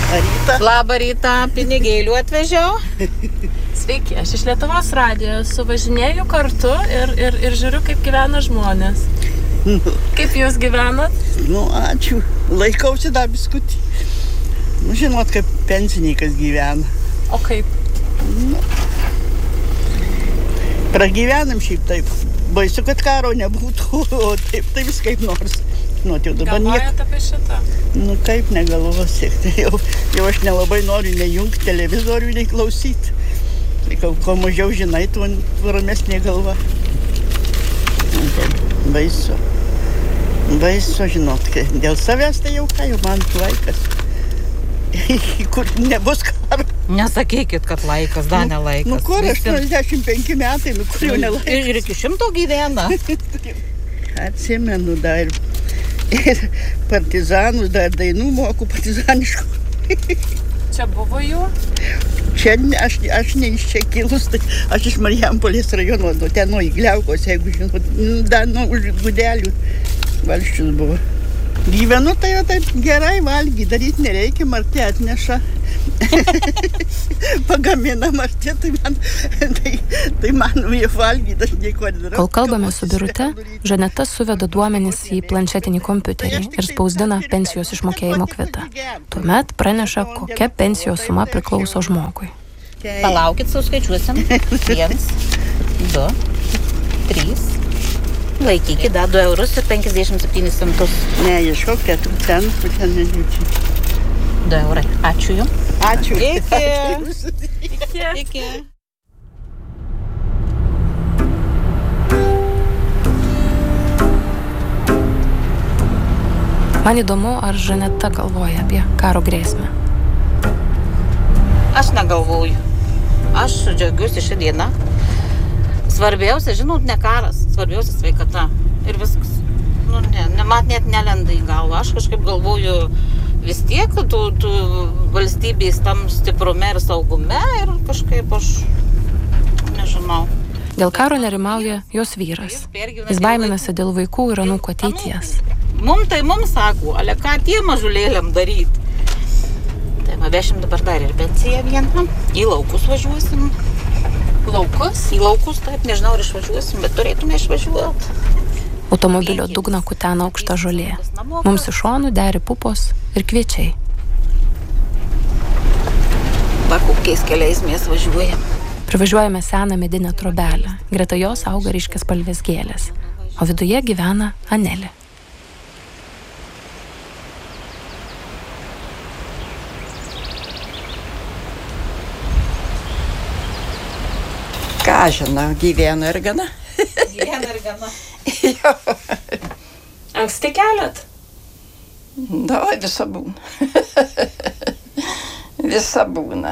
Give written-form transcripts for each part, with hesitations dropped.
Labą rytą, pinigėlių atvežiau. Sveiki, aš iš Lietuvos radijo suvažinėju kartu ir žiūriu, kaip gyvena žmonės. Kaip jūs gyvenat? Ačiū. Laikausi dar biskutį. Žinot, kaip pensininkas gyvena. O kaip? Pragyvenam šiaip taip. Baisu, kad karo nebūtų, o taip vis kaip nors. Galvojat apie šitą? Kaip negalvosi. Jau aš nelabai noriu nejungti televizorių, nei klausyti. Ko mažiau žinai, tuo ramesnė galva. Baisu. Baisu, žinot, dėl savęs tai jau ką, jau man laikas. Kur nebus karo. Nesakykit, kad laikas, dar nelaikas. Kur 85 metai, kur jau nelaikas. Ir iki 100 gyvena. Atsimenu dar ir partizanus, dar dainų moku partizaniškų. Čia buvo jų? Čia aš ne iš čia kilus, tai aš iš Marijampolės rajono, ten nuo Igliaukos, jeigu žinot, dar nuo Gudelių valsčius buvo. Gyvenu tai jau taip gerai valgy, daryti nereikia, Martė atneša. Pagamina Martė, tai man valgyti, aš nieko nedarau. Kol kalbame su Birute, Žaneta suveda duomenis į planšetinį kompiuterį ir spausdina pensijos išmokėjimo kvitą. Tuomet praneša, kokia pensijos suma priklauso žmogui. Palaukit, suskaičiuosim. 1, 2, 3. Laikykit, 2 eurus ir 57 centus. Ne, ieškok 4 centų, ten nedžiūčiai. 2 eurai. Ačiū jums. Ačiū. Iki. Man įdomu, ar Žaneta galvoja apie karo grėsmę. Aš negalvoju. Aš džiaugiuosi šią dieną. Svarbiausia, žinot, ne karas, svarbiausia sveikata. Ir viskas. Man net nelenda į galvą. Aš kažkaip galvoju vis tiek, tu valstybės tam stiprume ir saugume ir kažkaip aš nežinau. Dėl karo nerimauja jos vyras. Jis baiminasi dėl vaikų ir anūkų ateities. Mums sako, ale ką tie mažulėliam daryti. Tai vešim dabar dar ir pensiją vieną. Į laukus važiuosim. Laukus? Į laukus, taip, nežinau, ar išvažiuosim, bet turėtume išvažiuoti. Automobilio dugną kutena aukšta žolė. Mums iš šonų deri pupos ir kviečiai. Va, kokiais keliais mes važiuojam. Privažiuojame seną medinę trobelę. Greta jos auga ryškiaspalvės gėlės. O viduje gyvena Anelė. Ką žinau, gyvena ir gana. Gyvena ir gana. Jo. Anksti keliat? Visa būna. Visa būna.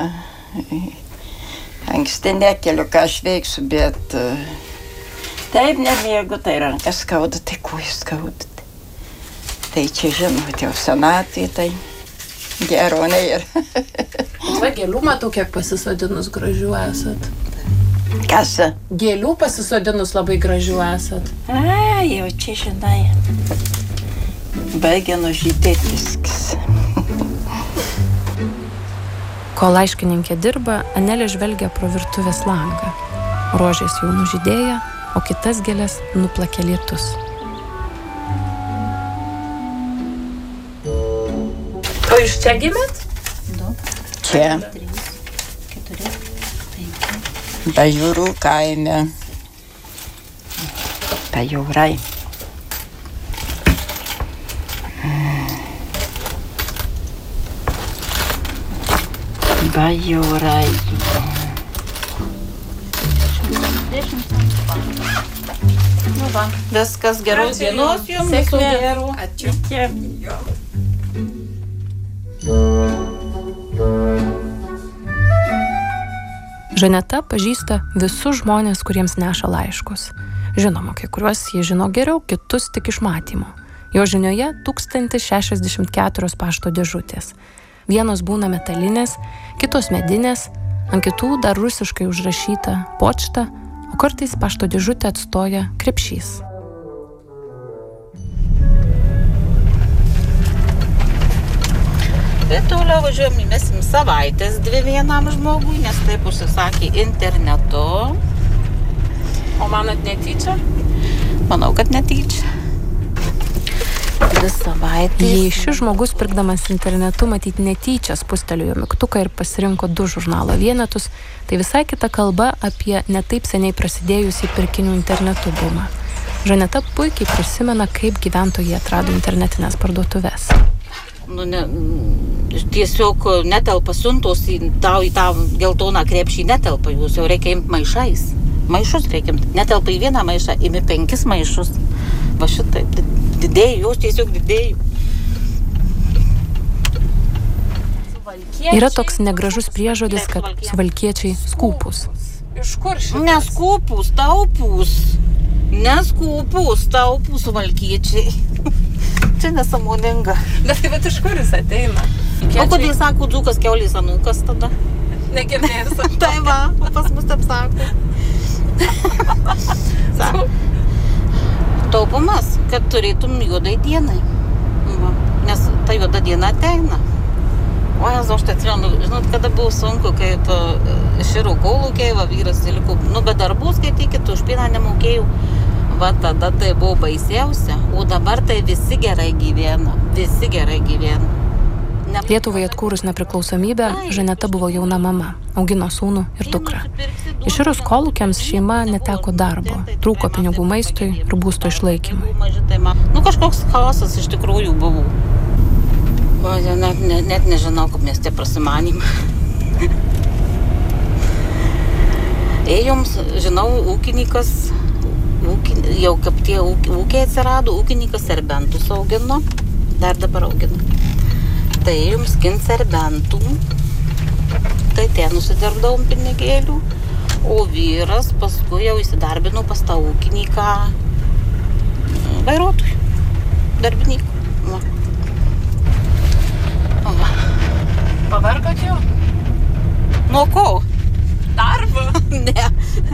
Anksti nekeliu, ką aš veiksiu, bet taip nemėgu, tai rankas skauda, tai kojas skauda. Tai čia žinot, jau senatvė, tai gero nėra. Va, gėlių matau, kiek pasisodinus gražių esat. Kas? Gėlių pasisodinus labai gražių esat. Jau čia žinai. Baigia nužydėti viskas. Kol laiškininkė dirba, Anelė žvelgia pro virtuvės langą. Rožės jau nužydėja, o kitas gėles nuplakė lietus. O iš čia gimėt? Čia. Bajūrų kaime. Bajūrai. Bajūrai. Nu va, viskas geros dienos jums. Sėkmė. Gerų. Ačiū. Žaneta pažįsta visus žmonės, kuriems neša laiškus. Žinoma, kai kuriuos jie žino geriau, kitus tik iš matymo. Jo žinioje 1064 pašto dėžutės. Vienos būna metalinės, kitos medinės, ant kitų dar rusiškai užrašyta počta, o kartais pašto dėžutę atstoja krepšys. Bet toliau važiuojam, įmesim savaitės 2 vienam žmogui, nes taip užsisakė internetu. O manot netyčia? Manau, kad netyčia. 2 savaitės. Jei šis žmogus pirkdamas internetu matyt netyčia spustelėjo mygtuką ir pasirinko 2 žurnalo vienetus, tai visai kita kalba apie netaip seniai prasidėjusį pirkinių internetu bumą. Žaneta puikiai prisimena, kaip gyventojai atrado internetinės parduotuves. Tiesiog netelpa siuntos į tą geltoną krepšį, netelpa jūs, jau reikia imti maišais. Maišus reikia imti. Netelpa į vieną maišą, imi 5 maišus. Va šitaip, didėjų, jos tiesiog didėjų. Yra toks negražus priežodis, kad suvalkiečiai skūpus. Iš kur šitas? Neskūpus, taupus. Neskūpus, taupus suvalkiečiai. Čia nesąmoninga. Bet iš kur jis ateina? O kodėl sako dzūkas kiaulės anūkas tada? Negirdėjęs. Tai va, o pas mus taip sako. Taupumas, kad turėtum juodai dienai. Va. Nes ta juoda diena ateina. O aš tai atsimenu, žinot, kada buvo sunku, kaip širo kolūkiai, va vyras liko, bet darbų skaitykit, už pieną nemokėjau. Va tada tai buvo baisiausia, o dabar tai visi gerai gyvena. Lietuvai atkūrus nepriklausomybę, Žaneta buvo jauna mama, augino sūnų ir dukrą. Iširus kolūkiams šeima neteko darbo, trūko pinigų maistui ir būsto išlaikymui. Kažkoks chaosas iš tikrųjų buvo. Net nežinau, kaip mes tie prasimanėm. Ėjom, žinau, ūkininkas, jau kaip tie ūkiai atsirado, ūkininkas serbentus augino, dar dabar augino. Tai ėjom skint serbentų, tai ten nusidirbdavom pinigėlių, o vyras paskui jau įsidarbino pas tą ūkininką vairuotojų, darbininkų. Pavargot jau? Nuo ko? Darbo? Ne.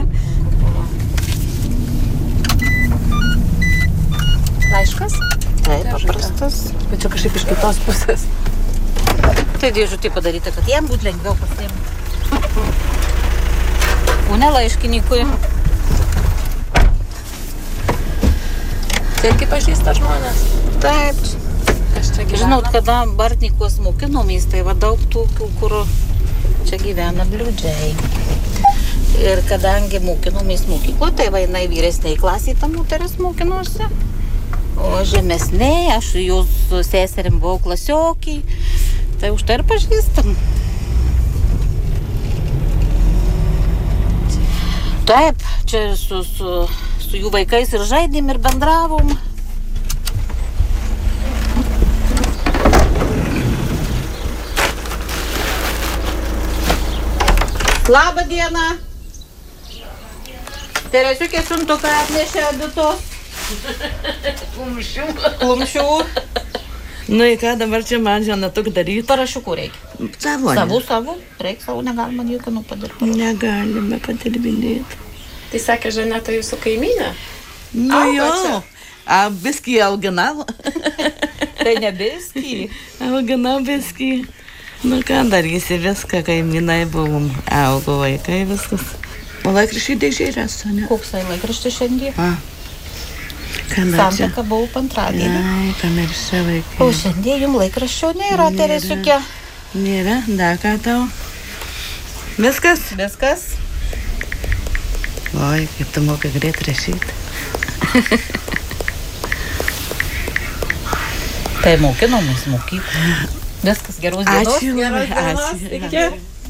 Laiškas? Taip, paprastas. Bet čia kažkaip iš kitos pusės. Tai dėžutė padaryta, kad jam būtų lengviau pasiimti. O ne laiškininkui. Tai irgi pažįsta žmonės? Taip. Žinot, kada Bartnikos mokinomės, tai va daug tokių, kur čia gyvena bliūdžiai. Ir kadangi mokinomės mokyklo, tai va jinai vyresniai klasiai ta moteris mokinosi. O žemesniai, aš jos seserim buvau klasiokiai, tai už tai ir pažįstam. Taip, čia su jų vaikais ir žaidėm ir bendravom. Labą dieną. Teresiukė siuntuką atnešė abitos. Klumšių. Nu, į ką dabar čia man Žanetuk daryti? Parašiukų reikia. Savo. Reikia savo, negalima nieko padirbti. Negalime padirbinėti. Tai sakė Žaneta jūsų kaimynė? Nu jo, biskį auginau. Tai ne biskį. Auginau biskį. Nu, ką darysi, viską kaimynai buvom. Augo vaikai, viskas. O laikraščiai dėžė esu, ne? Koks tai laikraštis šiandien? Santaka buvau antradienį. Ai, pamiršę vaikai. O šiandien jums laikraščio nėra, Teresiukė. Nėra, dar ką tau? Viskas? Viskas. Oi, kaip tu mokai greit rašyti. Tai mokinomės mokyklą. Viskas, geros dienos. Ačiū. Geros dienos. Iki.